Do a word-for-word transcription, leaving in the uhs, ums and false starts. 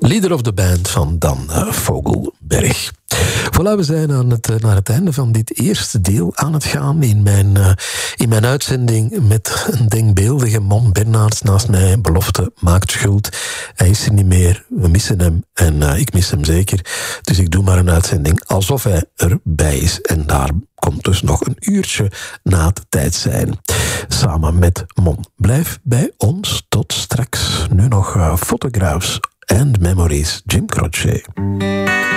Leader of the Band van Dan uh, Vogelberg. Voilà, we zijn aan het, uh, naar het einde van dit eerste deel aan het gaan in mijn, uh, in mijn uitzending met een denkbeeldige Mon Bernards naast mij. Belofte maakt schuld. Hij is er niet meer. We missen hem en uh, ik mis hem zeker. Dus ik doe maar een uitzending alsof hij erbij is. En daar komt dus nog een uurtje na de tijd zijn. Samen met Mon. Blijf bij ons tot straks. Nu nog uh, Photographs and Memories, Jim Croce.